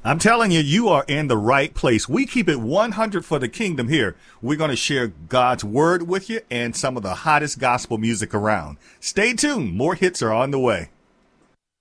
I'm telling you, you are in the right place. We keep it 100 for the kingdom here. We're going to share God's word with you and some of the hottest gospel music around. Stay tuned. More hits are on the way.